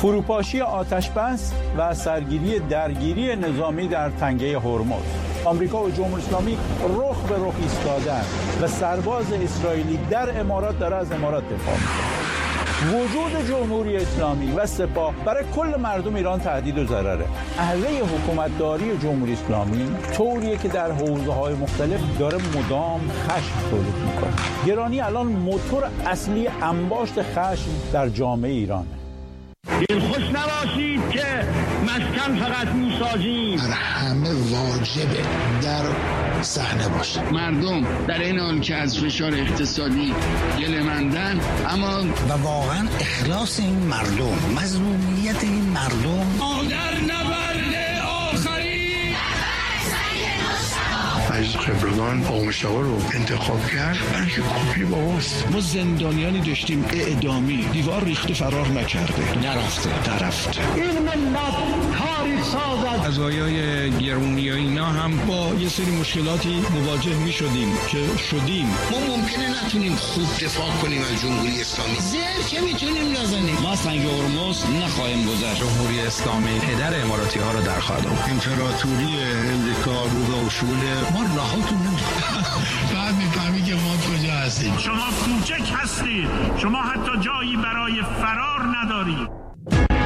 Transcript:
فروپاشی آتش‌بس و سرگیری درگیری نظامی در تنگه هرمز. آمریکا و جمهوری اسلامی رخ به رخ ایستادن و سرباز اسرائیلی در امارات داره از امارات دفاع می‌کنه. وجود جمهوری اسلامی و سپاه برای کل مردم ایران تهدید و ضرره. اهله حکومتداری جمهوری اسلامی طوریه که در حوزه‌های مختلف داره مدام خشم تولید میکنه. گرانی الان موتور اصلی انباشت خشم در جامعه ایرانه. دلخوش نباشید که مسکن فقط میسازیم. همه واجبه در صحنه باشه. مردم در این حال که از فشار اقتصادی گله‌مندن، اما و واقعا اخلاص این مردم، مظلومیت این مردم در نبرد آخری عزیز خبرگان آقا مشتاق رو انتخاب کرد برای که کپی باباست. ما زندانیانی داشتیم اعدامی، دیوار ریخته فرار نکرده، نرفته. این ملت کاری سازد. قضایای گرونی و اینا هم با یه سری مشکلاتی مواجه می شدیم که شدیم. ما ممکنه نتونیم خوب دفاع کنیم از جمهوری اسلامی، زر که میتونیم نزنیم. ما از تنگه هرمز نخواهیم گذشت. جمهوری اسلامی پدر اماراتی ها رو در خواهد آورد. امپراتوری امریکا رو شوله ما رهاتون نمی‌کنه. بعد میفهمی که ما کجا هستیم. شما کوچک هستید، شما حتی جایی برای فرار ندارید.